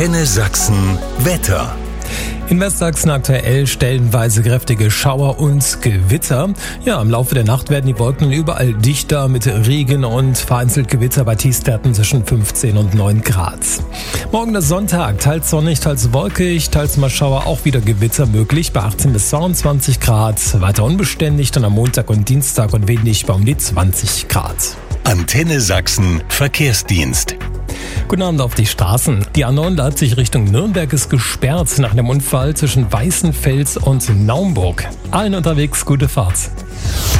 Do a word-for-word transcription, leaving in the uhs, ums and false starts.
Antenne Sachsen Wetter. In Westsachsen aktuell stellenweise kräftige Schauer und Gewitter. Ja, im Laufe der Nacht werden die Wolken überall dichter mit Regen und vereinzelt Gewitter bei Tiefstwerten zwischen fünfzehn und neun Grad. Morgen ist Sonntag, teils sonnig, teils wolkig, teils mal Schauer, auch wieder Gewitter möglich bei achtzehn bis zweiundzwanzig Grad. Weiter unbeständig dann am Montag und Dienstag und wenig bei um die zwanzig Grad. Antenne Sachsen Verkehrsdienst. Guten Abend auf die Straßen. Die A neun Leipzig Richtung Nürnberg ist gesperrt nach einem Unfall zwischen Weißenfels und Naumburg. Allen unterwegs gute Fahrt.